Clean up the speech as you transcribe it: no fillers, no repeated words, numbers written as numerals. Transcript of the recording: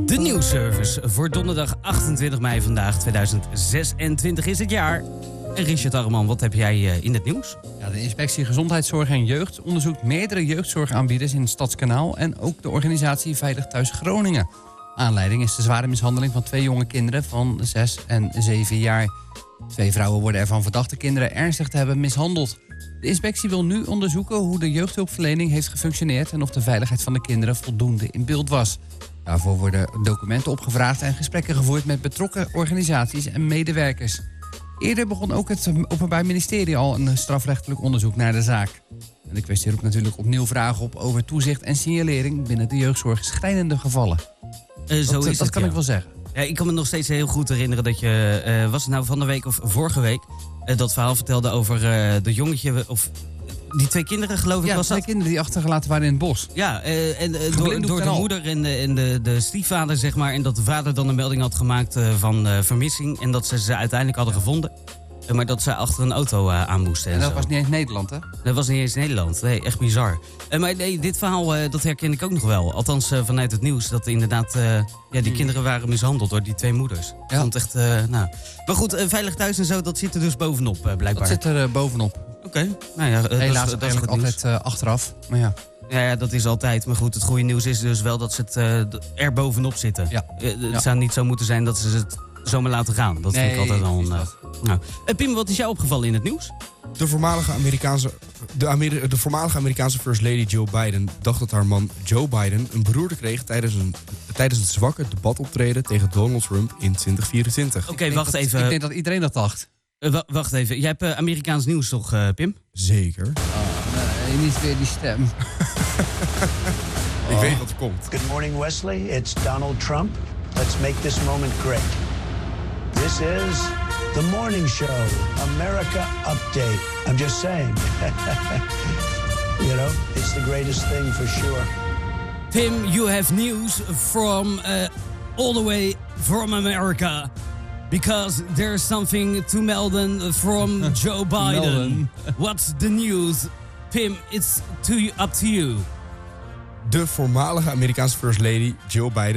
De nieuwsservice voor donderdag 28 mei vandaag, 2026 is het jaar. En Richard Arman, wat heb jij in het nieuws? Ja, de Inspectie Gezondheidszorg en Jeugd onderzoekt meerdere jeugdzorgaanbieders in het Stadskanaal en ook de organisatie Veilig Thuis Groningen. Aanleiding is de zware mishandeling van 2 jonge kinderen van 6 en 7 jaar. 2 vrouwen worden ervan verdacht de kinderen ernstig te hebben mishandeld. De inspectie wil nu onderzoeken hoe de jeugdhulpverlening heeft gefunctioneerd en of de veiligheid van de kinderen voldoende in beeld was. Daarvoor worden documenten opgevraagd en gesprekken gevoerd met betrokken organisaties en medewerkers. Eerder begon ook het Openbaar Ministerie al een strafrechtelijk onderzoek naar de zaak. En de kwestie roept natuurlijk opnieuw vragen op over toezicht en signalering binnen de jeugdzorg schrijnende gevallen. Dat kan ik wel zeggen. Ja, ik kan me nog steeds heel goed herinneren dat je, was het nou van de week of vorige week, dat verhaal vertelde over dat jongetje, of die 2 kinderen geloof ik was dat? 2 kinderen die achtergelaten waren in het bos. Ja, door de moeder en de stiefvader, zeg maar. En dat de vader dan een melding had gemaakt van vermissing. En dat ze uiteindelijk hadden gevonden. Maar dat ze achter een auto aan moesten. En dat was niet eens Nederland, hè? Dat was niet eens Nederland. Nee, echt bizar. Maar nee, dit verhaal, dat herken ik ook nog wel. Althans, vanuit het nieuws. Dat inderdaad, die kinderen waren mishandeld door die 2 moeders. Ja. Vond echt, nou. Maar goed, Veilig Thuis en zo, dat zit er dus bovenop, blijkbaar. Dat zit er bovenop. Oké. Nou ja, helaas dat is eigenlijk altijd achteraf. Maar ja. Ja, dat is altijd. Maar goed, het goede nieuws is dus wel dat ze het er bovenop zitten. Ja. Het zou niet zo moeten zijn dat ze het zomaar laten gaan. Dat vind ik altijd al een... Nou. Pim, wat is jou opgevallen in het nieuws? De voormalige Amerikaanse First Lady Jill Biden dacht dat haar man Joe Biden een beroerte kreeg tijdens het zwakke debatoptreden tegen Donald Trump in 2024. Oké, wacht even. Ik denk dat iedereen dat dacht. Wacht even. Jij hebt Amerikaans nieuws toch, Pim? Zeker. Nee, niet weer die stem. Ik weet wat er komt. Good morning, Wesley. It's Donald Trump. Let's make this moment great. This is the morning show, America Update. I'm just saying. You know, it's the greatest thing for sure. Pim, you have news from all the way from America. Because there's something to melden from Joe Biden. What's the news? Pim, it's up to you. De voormalige Amerikaanse First Lady Jill Biden